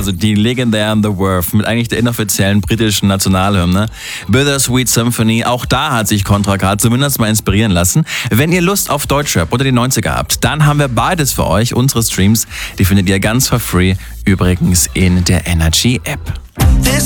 also die legendären The Verve mit eigentlich der inoffiziellen britischen Nationalhymne. Bittersweet Symphony, auch da hat sich Contra K zumindest mal inspirieren lassen. Wenn ihr Lust auf Deutschrap oder die 90er habt, dann haben wir beides für euch. Unsere Streams, die findet ihr ganz for free, übrigens in der Energy App.